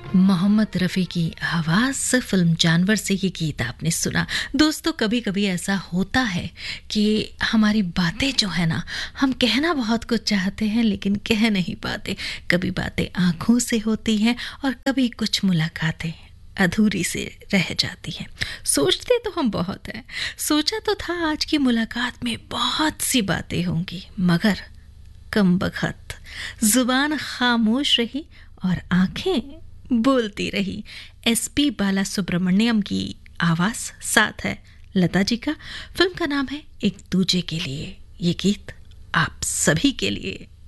मोहम्मद रफ़ी की आवाज़ से फिल्म जानवर से ये गीत आपने सुना। दोस्तों, कभी कभी ऐसा होता है कि हमारी बातें जो है ना, हम कहना बहुत कुछ चाहते हैं लेकिन कह नहीं पाते। कभी बातें आँखों से होती हैं और कभी कुछ मुलाकातें अधूरी से रह जाती हैं। सोचते तो हम बहुत हैं। सोचा तो था आज की मुलाकात में बहुत सी बातें होंगी, मगर कम बखत जुबान खामोश रही और आंखें बोलती रही। एसपी बाला सुब्रमण्यम की आवाज साथ है लता जी का। फिल्म का नाम है एक दूजे के लिए। ये गीत आप सभी के लिए।